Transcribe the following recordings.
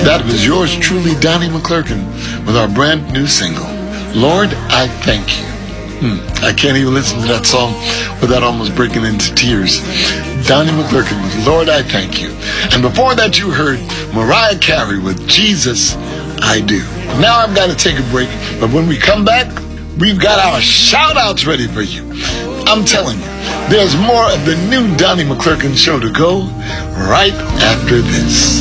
That was yours truly, Donnie McClurkin, with our brand new single, Lord, I Thank You. I can't even listen to that song without almost breaking into tears. Donnie McClurkin with Lord, I Thank You. And before that, you heard Mariah Carey with Jesus, I Do. Now I've got to take a break, but when we come back, we've got our shout-outs ready for you. I'm telling you, there's more of the new Donnie McClurkin show to go right after this.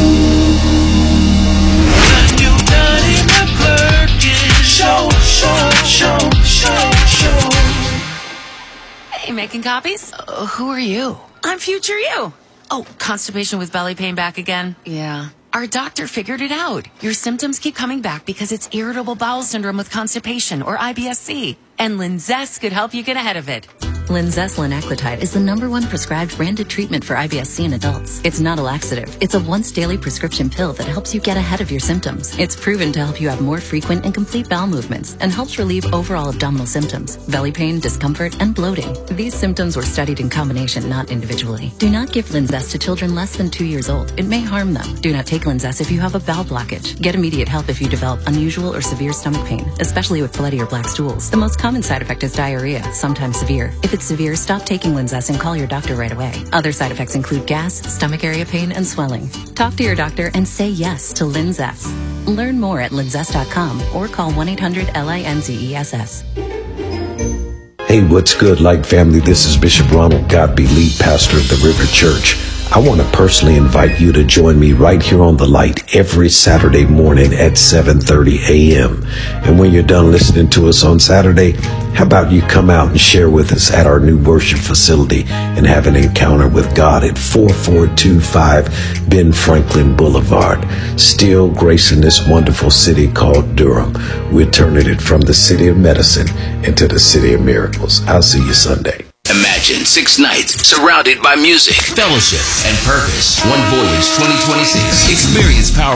Hey, making copies? Who are you? I'm future you. Oh, constipation with belly pain back again? Yeah. Our doctor figured it out. Your symptoms keep coming back because it's irritable bowel syndrome with constipation, or IBS-C. And Linzess could help you get ahead of it. Linzess linaclotide is the #1 prescribed branded treatment for IBS-C in adults. It's not a laxative. It's a once-daily prescription pill that helps you get ahead of your symptoms. It's proven to help you have more frequent and complete bowel movements and helps relieve overall abdominal symptoms, belly pain, discomfort, and bloating. These symptoms were studied in combination, not individually. Do not give Linzess to children less than 2 years old. It may harm them. Do not take Linzess if you have a bowel blockage. Get immediate help if you develop unusual or severe stomach pain, especially with bloody or black stools. The most common side effect is diarrhea, sometimes severe. If it's severe, stop taking Linzess and call your doctor right away. Other side effects include gas, stomach area pain, and swelling. Talk to your doctor and say yes to Linzess. Learn more at linzess.com or call 1-800-LINZESS. Hey, what's good, Light family? This is Bishop Ronald Godby, lead pastor of the River Church. I want to personally invite you to join me right here on The Light every Saturday morning at 7:30 a.m. And when you're done listening to us on Saturday, how about you come out and share with us at our new worship facility and have an encounter with God at 4425 Ben Franklin Boulevard, still gracing this wonderful city called Durham. We're turning it from the city of medicine into the city of miracles. I'll see you Sunday. Imagine 6 nights surrounded by music, fellowship, and purpose. One Voyage 2026. Experience powerful